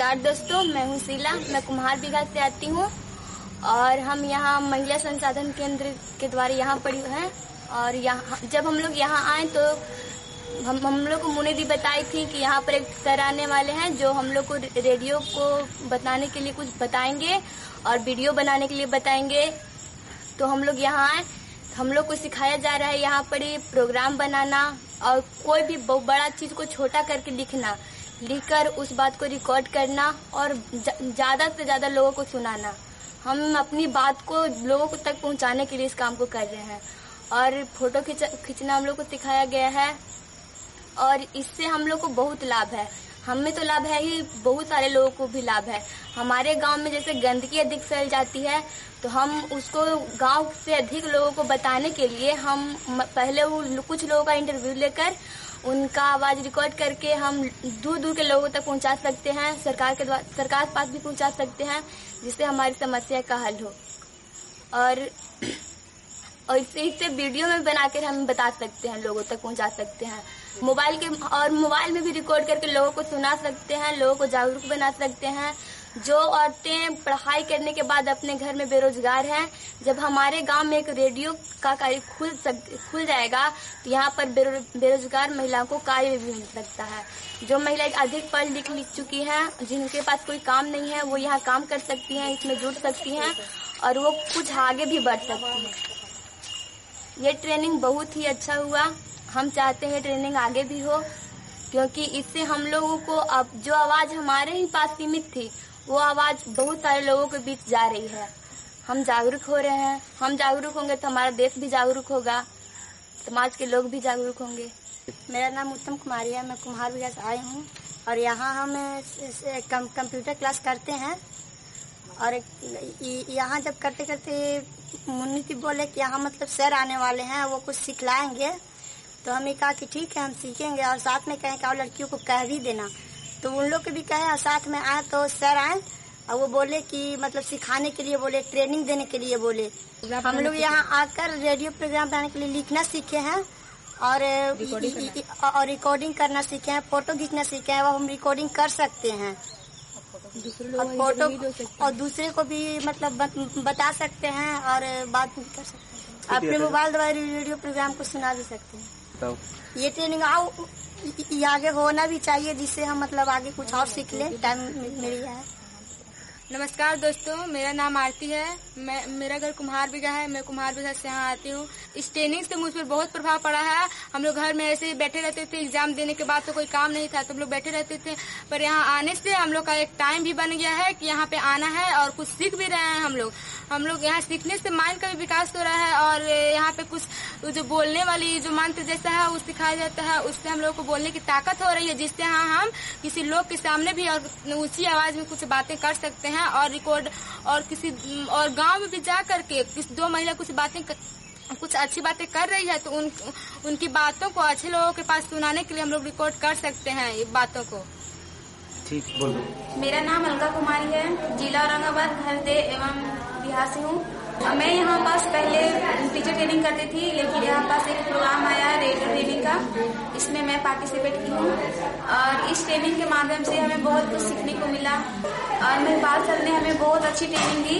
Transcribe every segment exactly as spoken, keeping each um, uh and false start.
नमस्कार दोस्तों, मैं हूँ शीला। मैं कुम्हार बिघा से आती हूँ और हम यहाँ महिला संसाधन केंद्र के द्वारा यहाँ पढ़ी हैं। और यहाँ जब हम लोग यहाँ आए तो हम हम लोग को मुनि दी बताई थी कि यहाँ पर एक सर आने वाले हैं जो हम लोग को रेडियो को बताने के लिए कुछ बताएंगे और वीडियो बनाने के लिए बताएंगे। तो हम लोग यहाँ आए, हम लोग को सिखाया जा रहा है यहाँ पर ये प्रोग्राम बनाना और कोई भी बड़ा चीज को छोटा करके लिखना, लिखकर उस बात को रिकॉर्ड करना और ज्यादा से ज्यादा लोगों को सुनाना। हम अपनी बात को लोगों को तक पहुंचाने के लिए इस काम को कर रहे हैं। और फोटो खींचना हम लोग को सिखाया गया है और इससे हम लोग को बहुत लाभ है। हमें तो लाभ है ही, बहुत सारे लोगों को भी लाभ है। हमारे गांव में जैसे गंदगी अधिक फैल जाती है तो हम उसको गांव से अधिक लोगों को बताने के लिए हम पहले वो कुछ लोगों का इंटरव्यू लेकर उनका आवाज रिकॉर्ड करके हम दूर दूर के लोगों तक पहुंचा सकते हैं। सरकार के द्वारा सरकार के पास भी पहुंचा सकते हैं जिससे हमारी समस्या का हल हो। और और इसे इससे वीडियो में बनाकर हम बता सकते हैं, लोगों तक पहुंचा सकते हैं। मोबाइल के और मोबाइल में भी रिकॉर्ड करके लोगों को सुना सकते हैं, लोगों को जागरूक बना सकते हैं। जो औरतें पढ़ाई करने के बाद अपने घर में बेरोजगार हैं, जब हमारे गांव में एक रेडियो का कार्य खुल सक, खुल जाएगा तो यहाँ पर बेरोजगार महिलाओं को कार्य भी मिल सकता है। जो महिलाएं अधिक पढ़ लिख लिख चुकी हैं, जिनके पास कोई काम नहीं है, वो यहाँ काम कर सकती हैं, इसमें जुड़ सकती हैं और वो कुछ आगे भी बढ़ सकती हैं। ये ट्रेनिंग बहुत ही अच्छा हुआ। हम चाहते हैं ट्रेनिंग आगे भी हो, क्योंकि इससे हम लोगों को अब जो आवाज हमारे ही पास सीमित थी वो आवाज बहुत सारे लोगों के बीच जा रही है। हम जागरूक हो रहे हैं। हम जागरूक होंगे तो हमारा देश भी जागरूक होगा, समाज के लोग भी जागरूक होंगे। मेरा नाम उत्तम कुमारी है। मैं कुम्हार बिघा से आई हूँ और यहाँ हम कंप्यूटर क्लास करते हैं। और यहाँ जब करते करते मुन्नी जी बोले कि यहाँ मतलब सर आने वाले हैं, वो कुछ सिखलाएंगे। तो हमने कहा कि ठीक है, हम सीखेंगे और साथ में कहें कि और लड़कियों को कह भी देना। तो उन लोग के भी कहे, साथ में आए तो सर आए और वो बोले कि मतलब सिखाने के लिए बोले, ट्रेनिंग देने के लिए बोले। हम लोग यहाँ आकर रेडियो प्रोग्राम बनाने के लिए लिखना सीखे हैं और और रिकॉर्डिंग करना सीखे हैं, फोटो खींचना सीखे हैं। वो हम रिकॉर्डिंग कर सकते हैं और फोटो और दूसरे को भी मतलब बता सकते हैं और बात भी कर सकते हैं। अपने मोबाइल द्वारा रेडियो प्रोग्राम को सुना भी सकते हैं। ये ट्रेनिंग आओ आगे होना भी चाहिए, जिससे हम मतलब आगे कुछ और सीख ले। टाइम मिल गया है। नमस्कार दोस्तों, मेरा नाम आरती है। मैं मेरा घर कुम्हार बिघा है। मैं कुम्हार बिघा से यहाँ आती हूँ। इस ट्रेनिंग से मुझ पर बहुत प्रभाव पड़ा है। हम लोग घर में ऐसे ही बैठे रहते थे, एग्जाम देने के बाद तो कोई काम नहीं था तो हम लोग बैठे रहते थे। पर यहाँ आने से हम लोग का एक टाइम भी बन गया है कि यहाँ पे आना है और कुछ सीख भी रहे हैं हम लोग। हम लोग यहाँ सीखने से माइंड का भी विकास हो रहा है और यहाँ पे कुछ जो बोलने वाली जो मंत्र जैसा है वो सिखाया जाता है, उससे हम लोग को बोलने की ताकत हो रही है, जिससे हाँ हम किसी लोग के सामने भी और ऊंची आवाज में कुछ बातें कर सकते हैं और रिकॉर्ड और किसी और गांव में भी जा करके किसी दो महिला कुछ बातें कुछ अच्छी बातें कर रही है तो उन उनकी बातों को अच्छे लोगों के पास सुनाने के लिए हम लोग रिकॉर्ड कर सकते हैं ये बातों को। ठीक, बोलो। मेरा नाम अलका कुमारी है। जिला औरंगाबाद हरदे एवं बिहार से हूँ। मैं यहाँ पास पहले टीचर ट्रेनिंग करती थी, लेकिन यहाँ पास एक प्रोग्राम आया रेडियो ट्रेनिंग का, इसमें मैं पार्टिसिपेट की हूँ और इस ट्रेनिंग के माध्यम से हमें बहुत कुछ सीखने को मिला। और महिपाल सर ने हमें बहुत अच्छी ट्रेनिंग दी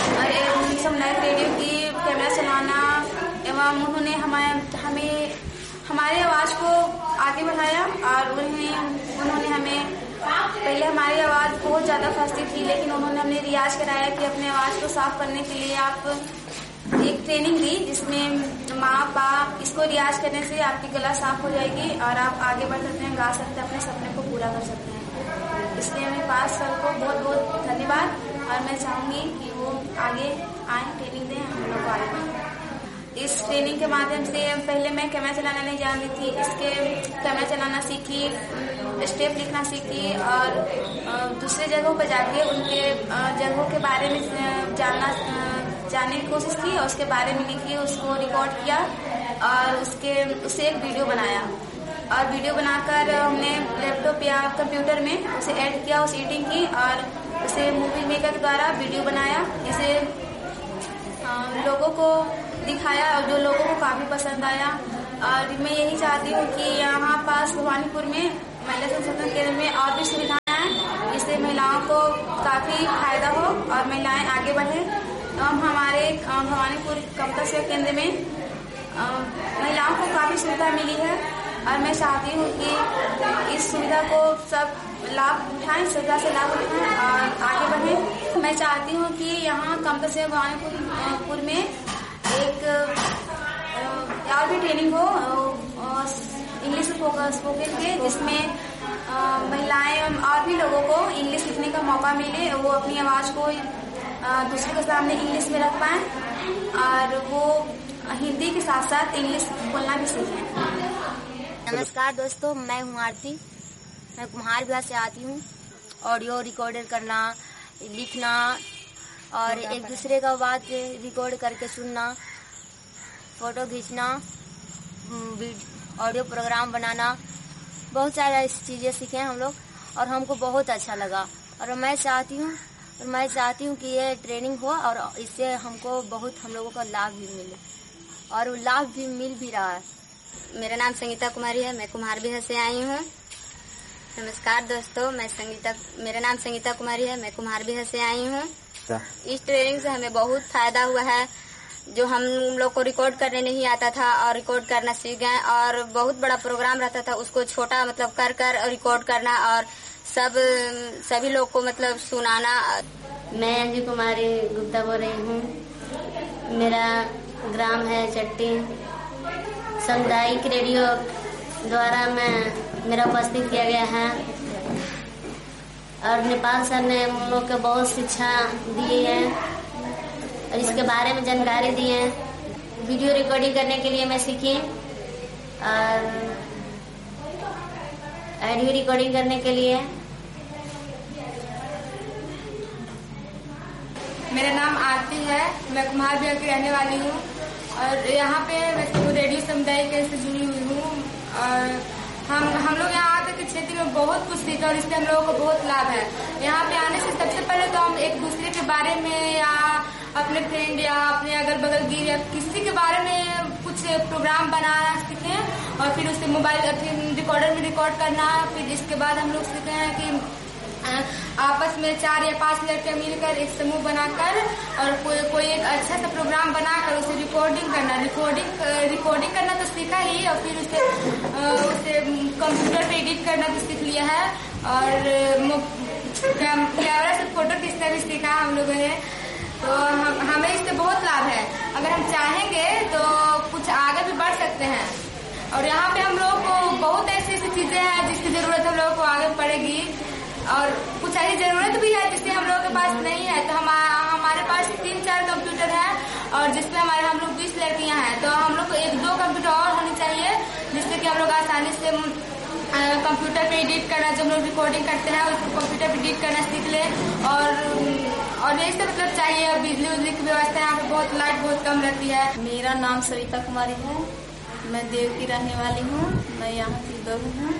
और सब नए रेडियो की कैमरा चलाना एवं उन्होंने हमें हमें हमारे आवाज को आगे बढ़ाया। और उन्हें उन्होंने हमें पहले हमारी आवाज बहुत ज्यादा फंसती थी, लेकिन उन्होंने हमें रियाज कराया कि अपने आवाज को साफ करने के लिए आप एक ट्रेनिंग दी, जिसमें माँ बाप इसको रियाज करने से आपकी गला साफ हो जाएगी और आप आगे बढ़ सकते हैं, गा सकते हैं, अपने सपने को पूरा कर सकते हैं। इसलिए मेरे पास सर को बहुत बहुत धन्यवाद और मैं चाहूंगी कि वो आगे आए, ट्रेनिंग दें, हम लोग को आगे बढ़ें। इस ट्रेनिंग के माध्यम से पहले मैं कैमरा चलाना नहीं जानती थी, इसके कैमरा चलाना सीखी, स्टेप लिखना सीखी और दूसरे जगहों पर जाके उनके जगहों के बारे में जानना जानने की कोशिश की और उसके बारे में लिखी, उसको रिकॉर्ड किया और उसके उससे एक वीडियो बनाया। और वीडियो बनाकर हमने लैपटॉप या कंप्यूटर में उसे ऐड किया, उसे एडिटिंग की और उसे मूवी मेकर द्वारा वीडियो बनाया, जिसे लोगों को दिखाया और जो लोगों को काफी पसंद आया। और मैं यही चाहती हूँ कि यहाँ पास भवानीपुर में महिला संसाधन केंद्र में और भी सुविधाएं हैं, जिससे महिलाओं और महिलाएं आगे बढ़े। एवं हमारे भवानीपुर कमता सेवा केंद्र में महिलाओं को काफी सुविधा मिली है और मैं चाहती हूँ कि इस सुविधा को सब लाभ उठाएं, सुविधा से लाभ उठाएं और आगे बढ़ें। मैं चाहती हूँ कि यहाँ कमता सेवा भवानीपुर में एक और भी ट्रेनिंग हो इंग्लिश स्पोकन के, जिसमें महिलाएं और भी लोगों को इंग्लिश लिखने का मौका मिले, वो अपनी आवाज को दूसरे के सामने इंग्लिश में रख पाएं और वो हिंदी के साथ साथ इंग्लिश बोलना भी सीखें। नमस्कार दोस्तों, मैं हूँ आरती। मैं कुम्हार विहार से आती हूँ। ऑडियो रिकॉर्डर करना, लिखना और एक दूसरे का बात रिकॉर्ड करके सुनना, फोटो खींचना, ऑडियो प्रोग्राम बनाना, बहुत सारा चीजें सीखे हम लोग और हमको बहुत अच्छा लगा। और मैं चाहती हूँ और मैं चाहती हूँ कि ये ट्रेनिंग हो और इससे हमको बहुत हम लोगों का लाभ भी मिले और लाभ भी मिल भी रहा है। मेरा नाम संगीता कुमारी है। मैं कुम्हार विहार से आई हूँ। नमस्कार दोस्तों, मैं संगीता मेरा नाम संगीता कुमारी है। मैं कुम्हार विहार से आई हूँ। इस ट्रेनिंग से हमें बहुत फायदा हुआ है। जो हम लोग को रिकॉर्ड करने नहीं आता था और रिकॉर्ड करना सीख गए और बहुत बड़ा प्रोग्राम रहता था उसको छोटा मतलब कर कर रिकॉर्ड करना और सब सभी लोग को मतलब सुनाना। मैं अंजू कुमारी गुप्ता बोल रही हूँ। मेरा ग्राम है चट्टी। सामुदायिक रेडियो द्वारा मैं मेरा उपस्थित किया गया है और नेपाल सर ने हम लोग को बहुत शिक्षा दी है और इसके बारे में जानकारी दी है। वीडियो रिकॉर्डिंग करने के लिए मैं सीखी और ऑडियो रिकॉर्डिंग करने के लिए। मेरा नाम आरती है। मैं कुम्हार विहार की रहने वाली हूँ और यहाँ पे मैं रेडियो समुदाय से जुड़ी हुई हूँ और हम हम लोग यहाँ आकर के क्षेत्र में बहुत कुछ सीखा और इससे हम लोगों को बहुत लाभ है। यहाँ पे आने से सबसे पहले तो हम एक दूसरे के बारे में या अपने फ्रेंड या अपने अगल बगल की या किसी के बारे में कुछ प्रोग्राम बनाना सीखें और फिर उससे मोबाइल फिर रिकॉर्डर में रिकॉर्ड करना। फिर इसके बाद हम लोग सीखे हैं कि आपस में चार या पांच लड़के मिलकर एक समूह बनाकर और कोई कोई एक अच्छा सा प्रोग्राम बनाकर उसे रिकॉर्डिंग करना रिकॉर्डिंग रिकॉर्डिंग करना तो सीखा ही और फिर उसे उसे कंप्यूटर पे एडिट करना भी सीख लिया है और कैमरा से फोटो खींचना भी सीखा हम लोगों ने। तो हम, हमें इससे बहुत लाभ है। अगर हम चाहेंगे तो कुछ आगे भी बढ़ सकते हैं और यहाँ पे हम लोग को बहुत ऐसी ऐसी चीजें हैं जिसकी जरूरत हम लोगों को आगे पड़ेगी और कुछ ऐसी जरूरत भी है जिससे हम लोगों के पास नहीं है। तो हम हमारे पास तीन चार कंप्यूटर है और जिसमें हमारे हम लोग बीस लड़कियां हैं तो हम लोग को एक दो कंप्यूटर और होनी चाहिए जिससे कि हम लोग आसानी से कंप्यूटर पे एडिट करना, जब हम लोग रिकॉर्डिंग करते हैं उसको कंप्यूटर पे एडिट करना सीख ले और और यही सब मतलब चाहिए। बिजली उजली की व्यवस्था यहाँ पे बहुत लाइट बहुत कम रहती है। मेरा नाम सरिता कुमारी है। मैं देव की रहने वाली हूँ। मैं यहाँ की बहू हूँ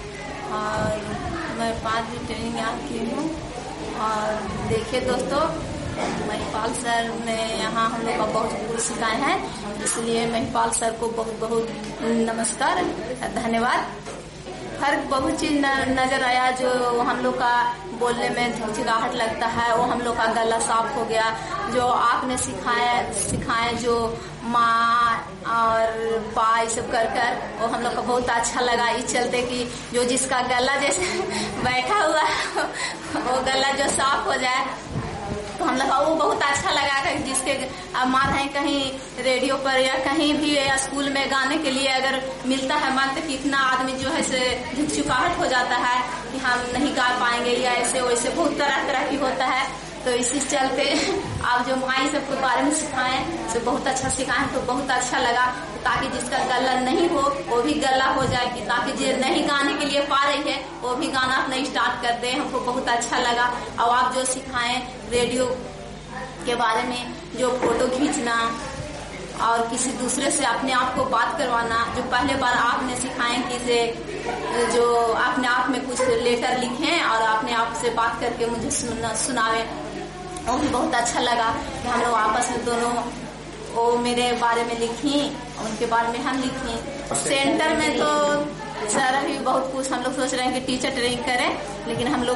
और मैं पाँच दिन ट्रेनिंग यहाँ की हूँ। और देखिए दोस्तों, महिपाल सर ने यहाँ हम लोग का बहुत कुछ सिखाए हैं, इसलिए महिपाल सर को बहुत बहुत नमस्कार, धन्यवाद। हर बहुत चीज नजर आया जो हम लोग का बोलने में झिझिगाहट लगता है वो हम लोग का गला साफ हो गया। जो आपने सिखाया सिखाए जो माँ और पा ये सब कर कर वो हम लोग को बहुत अच्छा लगा। इस चलते कि जो जिसका गला जैसे बैठा हुआ है वो गला जो साफ हो जाए तो हम लोग को वो बहुत अच्छा लगा। जिसके मान है कहीं रेडियो पर या कहीं भी या स्कूल में गाने के लिए अगर मिलता है मान तो कितना आदमी जो है से झुकझुकाहट हो जाता है कि हम नहीं गा पाएंगे या ऐसे वैसे बहुत तरह तरह की होता है। तो इसी चलते आप जो माई सबके बारे में सिखाएं तो बहुत अच्छा सिखाएं तो बहुत अच्छा लगा, ताकि जिसका गला नहीं हो वो भी गला हो जाए कि ताकि जो नहीं गाने के लिए पा रही है वो भी गाना अपना स्टार्ट कर दे। हमको बहुत अच्छा लगा। और आप जो सिखाएं रेडियो के बारे में, जो फोटो खींचना और किसी दूसरे से अपने आप को बात करवाना, जो पहले बार आपने सिखाए कि से जो अपने आप में कुछ लेटर लिखें और अपने आप से बात करके मुझे सुना सुनावे, वो भी बहुत अच्छा लगा कि हम लोग आपस में दोनों वो मेरे बारे में लिखी उनके बारे में हम लिखी। सेंटर में तो सर अभी बहुत कुछ हम लोग सोच रहे हैं कि टीचर ट्रेनिंग करें, लेकिन हम लोग